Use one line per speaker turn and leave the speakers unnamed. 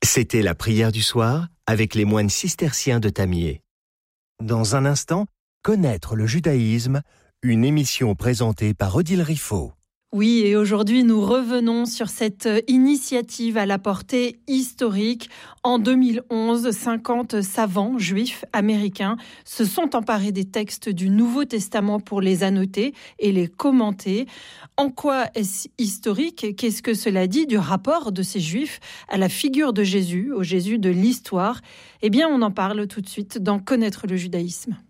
C'était la prière du soir avec les moines cisterciens de Tamier. Dans un instant, connaître le judaïsme, une émission présentée par Odile Riffaut.
Oui, et aujourd'hui, nous revenons sur cette initiative à la portée historique. En 2011, 50 savants juifs américains se sont emparés des textes du Nouveau Testament pour les annoter et les commenter. En quoi est-ce historique ? Qu'est-ce que cela dit du rapport de ces juifs à la figure de Jésus, au Jésus de l'histoire ? Eh bien, on en parle tout de suite dans Connaître le judaïsme.